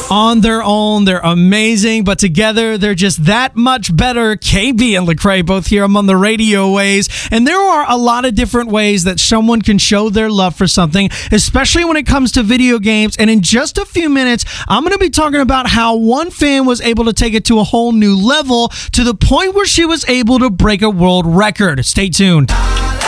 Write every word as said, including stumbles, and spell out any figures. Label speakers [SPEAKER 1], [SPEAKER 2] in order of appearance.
[SPEAKER 1] On their own, they're amazing, but together, they're just that much better. K B and Lecrae both here among the radio ways, and there are a lot of different ways that someone can show their love for something, especially when it comes to video games. And in just a few minutes, I'm going to be talking about how one fan was able to take it to a whole new level to the point where she was able to break a world record. Stay tuned.